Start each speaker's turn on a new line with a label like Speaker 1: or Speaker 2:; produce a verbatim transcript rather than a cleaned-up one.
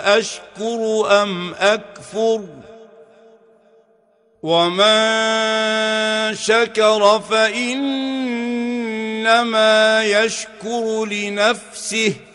Speaker 1: أشكر أم أكفر ومن شكر فإنما يشكر لنفسه